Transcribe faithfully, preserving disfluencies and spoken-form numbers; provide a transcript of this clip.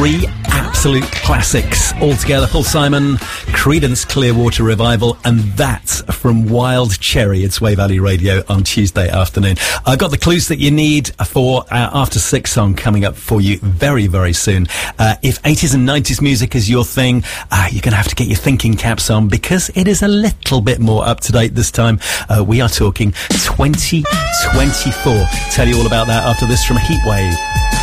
three absolute classics all together. Paul Simon, Creedence Clearwater Revival, and that's from Wild Cherry. It's Way Valley Radio on Tuesday afternoon. I've got the clues that you need for uh, After Six song coming up for you very, very soon. Uh, if eighties and nineties music is your thing, uh, you're going to have to get your thinking caps on because it is a little bit more up to date this time. Uh, we are talking twenty twenty-four. Tell you all about that after this from Heatwave.